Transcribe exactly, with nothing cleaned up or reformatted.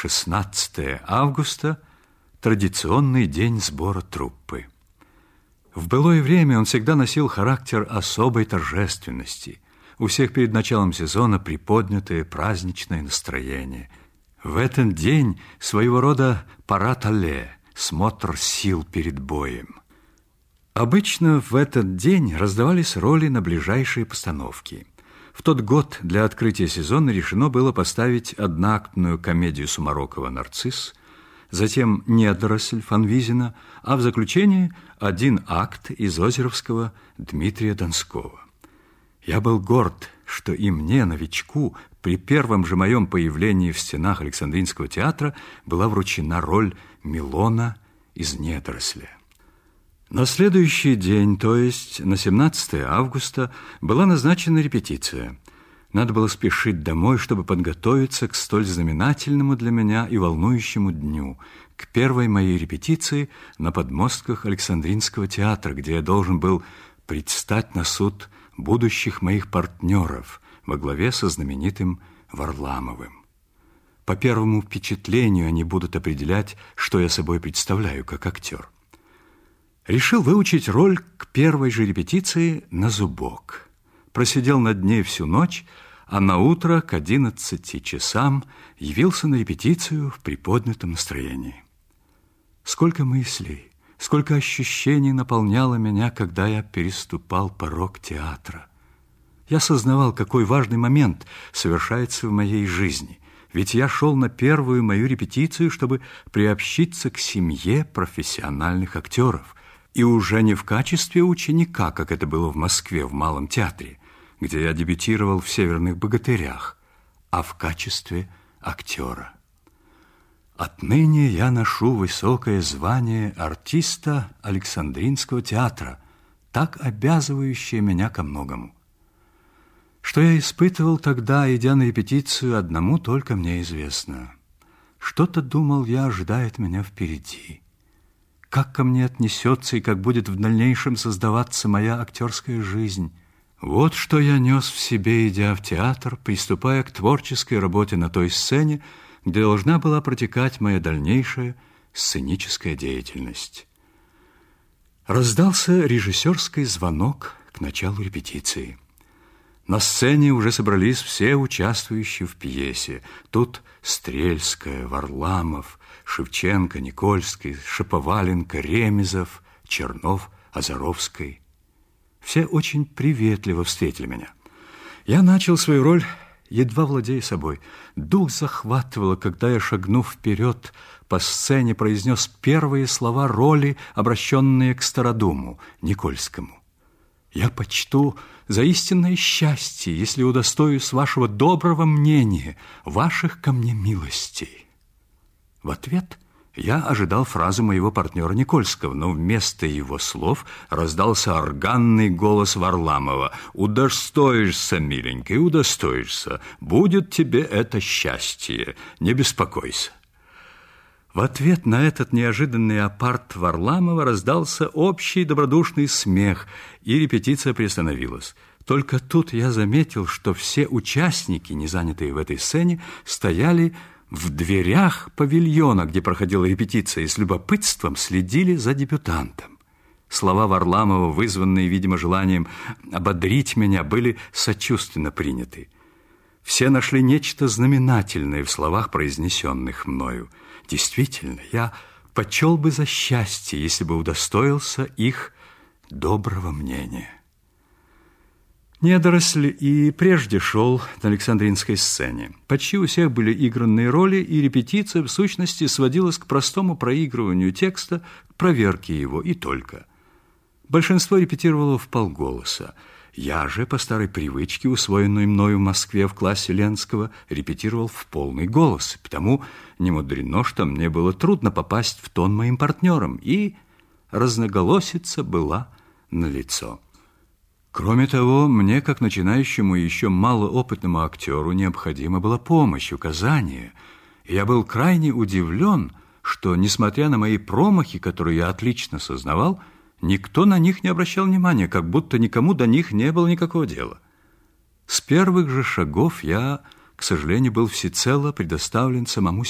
шестнадцатое августа – традиционный день сбора труппы. В былое время он всегда носил характер особой торжественности. У всех перед началом сезона приподнятое праздничное настроение. В этот день своего рода парад алле, смотр сил перед боем. Обычно в этот день раздавались роли на ближайшие постановки. В тот год для открытия сезона решено было поставить одноактную комедию Сумарокова «Нарцисс», затем «Недоросль» Фанвизина, а в заключение один акт из озеровского Дмитрия Донского. Я был горд, что и мне, новичку, при первом же моем появлении в стенах Александринского театра была вручена роль Милона из «Недоросля». На следующий день, то есть на семнадцатое августа, была назначена репетиция. Надо было спешить домой, чтобы подготовиться к столь знаменательному для меня и волнующему дню, к первой моей репетиции на подмостках Александринского театра, где я должен был предстать на суд будущих моих партнеров во главе со знаменитым Варламовым. По первому впечатлению они будут определять, что я собой представляю как актер. Решил выучить роль к первой же репетиции на зубок. Просидел над ней всю ночь, а наутро к одиннадцати часам явился на репетицию в приподнятом настроении. Сколько мыслей, сколько ощущений наполняло меня, когда я переступал порог театра. Я сознавал, какой важный момент совершается в моей жизни, ведь я шел на первую мою репетицию, чтобы приобщиться к семье профессиональных актеров, и уже не в качестве ученика, как это было в Москве в Малом театре, где я дебютировал в «Северных богатырях», а в качестве актера. Отныне я ношу высокое звание артиста Александринского театра, так обязывающее меня ко многому. Что я испытывал тогда, идя на репетицию, одному только мне известно. Что-то, думал я, ожидает меня впереди. Как ко мне отнесется и как будет в дальнейшем создаваться моя актерская жизнь. Вот что я нес в себе, идя в театр, приступая к творческой работе на той сцене, где должна была протекать моя дальнейшая сценическая деятельность. Раздался режиссерский звонок к началу репетиции. На сцене уже собрались все участвующие в пьесе. Тут Стрельская, Варламов, Шевченко, Никольский, Шаповаленко, Ремезов, Чернов, Озоровский. Все очень приветливо встретили меня. Я начал свою роль, едва владея собой. Дух захватывало, когда я, шагнув вперед, по сцене произнес первые слова роли, обращенные к Стародуму, Никольскому. «Я почту за истинное счастье, если удостоюсь вашего доброго мнения, ваших ко мне милостей». В ответ я ожидал фразу моего партнера Никольского, но вместо его слов раздался органный голос Варламова. «Удостоишься, миленький, удостоишься. Будет тебе это счастье. Не беспокойся». В ответ на этот неожиданный апарт Варламова раздался общий добродушный смех, и репетиция приостановилась. Только тут я заметил, что все участники, не занятые в этой сцене, стояли в дверях павильона, где проходила репетиция, и с любопытством следили за дебютантом. Слова Варламова, вызванные, видимо, желанием ободрить меня, были сочувственно приняты. Все нашли нечто знаменательное в словах, произнесенных мною. Действительно, я почел бы за счастье, если бы удостоился их доброго мнения. «Недоросль» и прежде шел на Александринской сцене. Почти у всех были игранные роли, и репетиция, в сущности, сводилась к простому проигрыванию текста, к проверке его, и только. Большинство репетировало вполголоса. Я же, по старой привычке, усвоенной мною в Москве в классе Ленского, репетировал в полный голос, потому не мудрено, что мне было трудно попасть в тон моим партнерам, и разноголосица была налицо. Кроме того, мне, как начинающему и еще малоопытному актеру, необходима была помощь, указания. И я был крайне удивлен, что, несмотря на мои промахи, которые я отлично сознавал, никто на них не обращал внимания, как будто никому до них не было никакого дела. С первых же шагов я, к сожалению, был всецело предоставлен самому